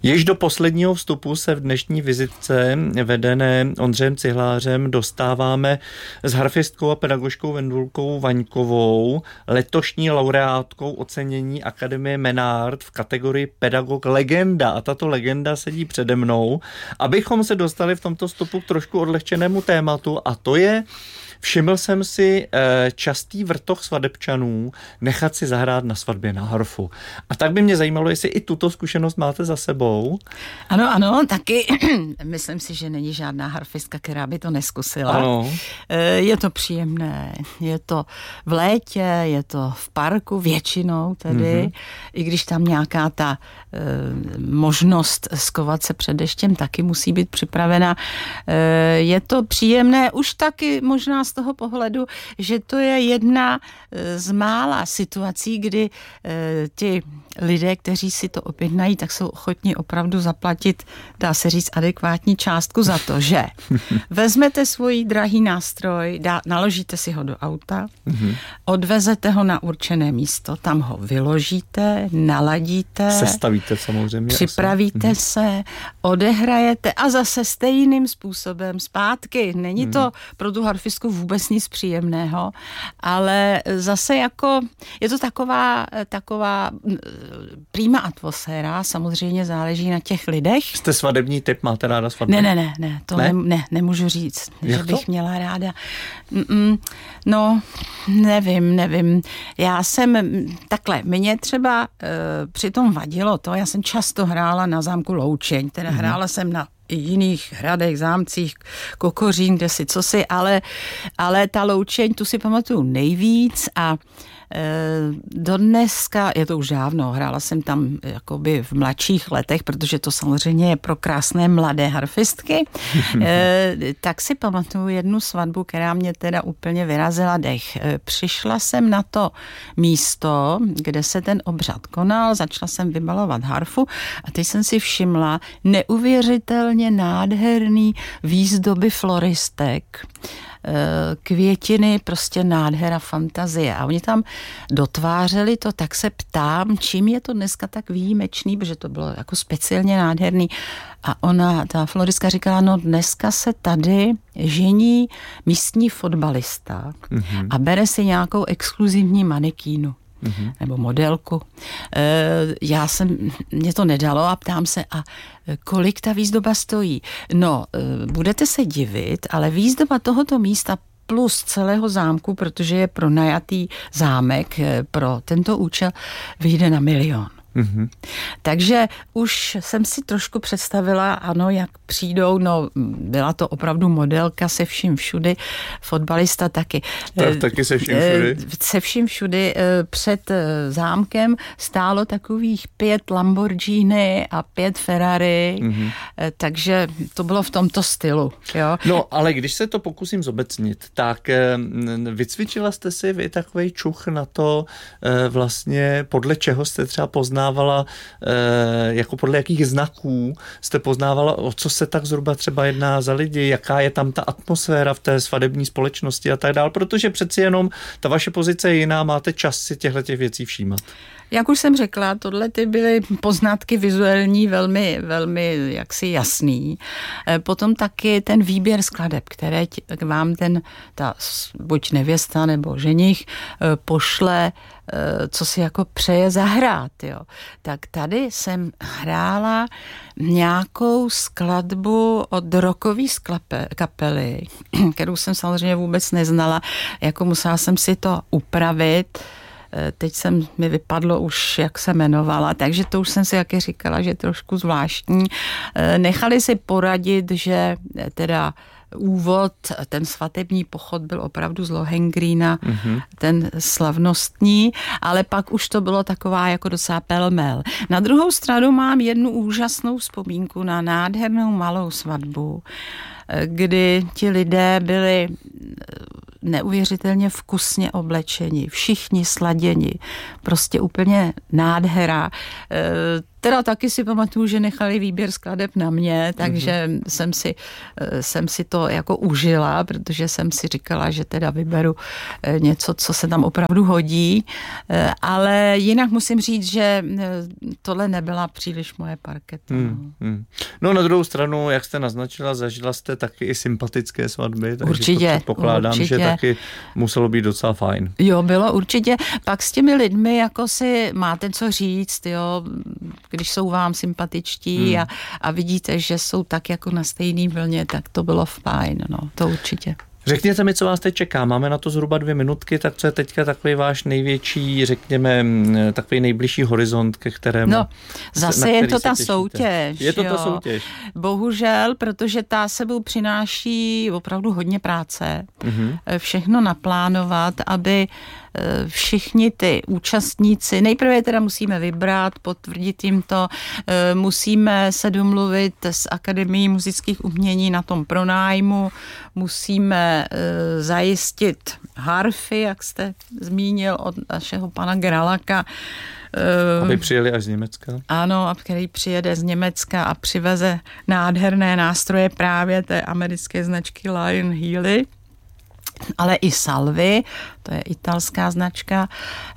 Již do posledního vstupu se v dnešní vizitce vedené Ondřejem Cihlářem dostáváme s harfistkou a pedagožkou Vendulkou Vaňkovou, letošní laureátkou ocenění Akademie Menard v kategorii pedagog legenda. A tato legenda sedí přede mnou, abychom se dostali v tomto vstupu k trošku odlehčenému tématu, a to je, všiml jsem si častý vrtoch svadebčanů nechat si zahrát na svatbě na harfu. A tak by mě zajímalo, jestli i tuto zkušenost máte za sebou. Ano, taky myslím si, že není žádná harfistka, která by to neskusila. Ano. Je to příjemné, je to v létě, je to v parku většinou tedy, i když tam nějaká ta možnost skovat se před deštěm taky musí být připravena. Je to příjemné už taky možná z toho pohledu, že to je jedna z mála situací, kdy ti lidé, kteří si to objednají, tak jsou ochotni opravdu zaplatit, dá se říct, adekvátní částku za to, že vezmete svůj drahý nástroj, naložíte si ho do auta, odvezete ho na určené místo, tam ho vyložíte, naladíte, sestavíte samozřejmě, připravíte se, odehrajete a zase stejným způsobem zpátky. Není to pro tu harfistku vůbec nic příjemného, ale zase jako je to taková prima atmosféra, samozřejmě záleží na těch lidech. Jste svadební typ, máte ráda svatbu? Ne, to nemůžu říct, že bych měla ráda. No, nevím. Já jsem takhle, mě třeba přitom vadilo to, já jsem často hrála na zámku Loučeň, teda hrála jsem na jiných hradech, zámcích, Kokořín, kde si cosi, ale ta Loučeň, tu si pamatuju nejvíc a do dneska, je to už dávno, hrála jsem tam jakoby v mladších letech, protože to samozřejmě je pro krásné mladé harfistky, tak si pamatuju jednu svatbu, která mě teda úplně vyrazila dech. Přišla jsem na to místo, kde se ten obřad konal, začala jsem vybalovat harfu a teď jsem si všimla neuvěřitelně nádherný výzdoby floristek, květiny, prostě nádhera, fantazie. A oni tam dotvářeli to, tak se ptám, čím je to dneska tak výjimečný, protože to bylo jako speciálně nádherný. A ta floristka říkala, no dneska se tady žení místní fotbalista a bere si nějakou exkluzivní manikínu. Nebo modelku. Mě to nedalo a ptám se, a kolik ta výzdoba stojí? No, budete se divit, ale výzdoba tohoto místa plus celého zámku, protože je pronajatý zámek pro tento účel, vyjde na 1 000 000. Takže už jsem si trošku představila, ano, jak přijdou, no byla to opravdu modelka se vším všudy, fotbalista taky. Taky se vším všudy? Se vším všudy. Před zámkem stálo takových 5 Lamborghini a 5 Ferrari, takže to bylo v tomto stylu. Jo? No, ale když se to pokusím zobecnit, tak vycvičila jste si vy takovej čuch na to vlastně, podle čeho jste třeba poznávala, jako podle jakých znaků jste poznávala, o co se tak zhruba třeba jedná za lidi, jaká je tam ta atmosféra v té svadební společnosti a tak dál, protože přeci jenom ta vaše pozice je jiná, máte čas si těchto věcí všímat. Jak už jsem řekla, tohle ty byly poznatky vizuální velmi, velmi jaksi jasný. Potom taky ten výběr skladeb, které vám ta buď nevěsta nebo ženich pošle, co si jako přeje zahrát. Jo. Tak tady jsem hrála nějakou skladbu od rockové kapely, kterou jsem samozřejmě vůbec neznala, jako musela jsem si to upravit. Teď mi vypadlo už, jak se jmenovala, takže to už jsem si jaké říkala, že je trošku zvláštní. Nechali si poradit, že teda úvod, ten svatební pochod byl opravdu z Lohengrína, ten slavnostní, ale pak už to bylo taková jako docela pelmel. Na druhou stranu mám jednu úžasnou vzpomínku na nádhernou malou svatbu, kdy ti lidé byli neuvěřitelně vkusně oblečeni, všichni sladěni, prostě úplně nádhera. teda taky si pamatuju, že nechali výběr skladeb na mě, takže jsem si to jako užila, protože jsem si říkala, že teda vyberu něco, co se tam opravdu hodí, ale jinak musím říct, že tohle nebyla příliš moje parketa. No na druhou stranu, jak jste naznačila, zažila jste taky i sympatické svatby, takže určitě, to předpokládám, že taky muselo být docela fajn. Jo, bylo určitě. Pak s těmi lidmi jako si máte co říct, jo, když jsou vám sympatičtí a vidíte, že jsou tak jako na stejný vlně, tak to bylo fajn, no, to určitě. Řekněte mi, co vás teď čeká. Máme na to zhruba 2 minutky, tak co je teďka takový váš největší, řekněme, takový nejbližší horizont, ke kterému... No, zase je to ta soutěž. Je to ta soutěž. Bohužel, protože ta sebou přináší opravdu hodně práce. Všechno naplánovat, aby všichni ty účastníci, nejprve teda musíme vybrat, potvrdit jim to, musíme se domluvit s Akademií muzických umění na tom pronájmu, musíme zajistit harfy, jak jste zmínil od našeho pana Gralaka. Aby přijeli až z Německa. Ano, a který přijede z Německa a přiveze nádherné nástroje právě té americké značky Lion Healy, ale i Salvy, to je italská značka.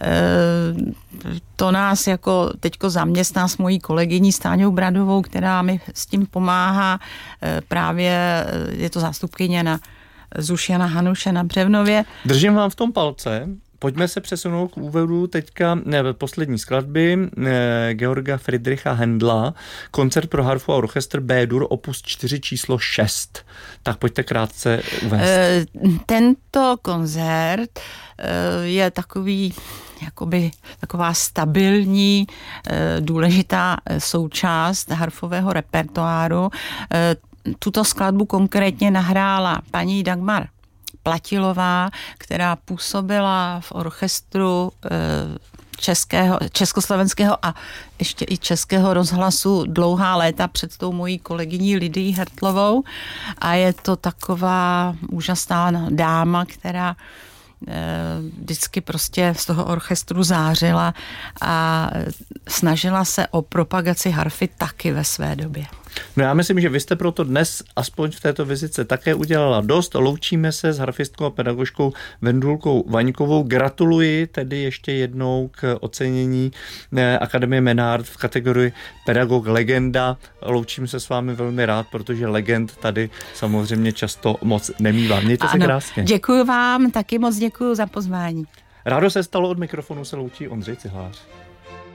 To nás jako teďko zaměstná s mojí kolegyní Stáňou Bradovou, která mi s tím pomáhá. Právě je to zástupkyně na Zušiana Hanuše na Břevnově. Držím vám v tom palce. Pojďme se přesunout k úvodu teďka poslední skladby Georga Friedricha Händla, koncert pro harfu a orchestr B-dur opus 4 číslo 6. Tak pojďte krátce uvést. Tento koncert je takový, jakoby taková stabilní, důležitá součást harfového repertoáru. Tuto skladbu konkrétně nahrála paní Dagmar Platilová, která působila v orchestru československého a ještě i českého rozhlasu dlouhá léta před tou mojí kolegyní Lidií Hertlovou. A je to taková úžasná dáma, která vždycky prostě z toho orchestru zářila a snažila se o propagaci harfy taky ve své době. No já myslím, že vy jste proto dnes aspoň v této vizitce také udělala dost. Loučíme se s harfistkou a pedagožkou Vendulkou Vaňkovou. Gratuluji tedy ještě jednou k ocenění Akademie Menard v kategorii pedagog legenda. Loučím se s vámi velmi rád, protože legend tady samozřejmě často moc nemívá. Mějte se krásně. Děkuji vám, taky moc děkuji za pozvání. Rádo se stalo, od mikrofonu se loučí Ondřej Cihlář.